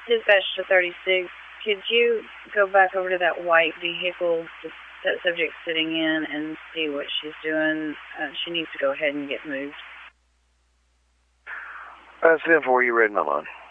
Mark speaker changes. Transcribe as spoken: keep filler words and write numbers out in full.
Speaker 1: Dispatch to thirty-six, could you go back over to that white vehicle that subject's sitting in and see what she's doing? Uh, she needs to go ahead and get moved.
Speaker 2: That's ten for you, read my line.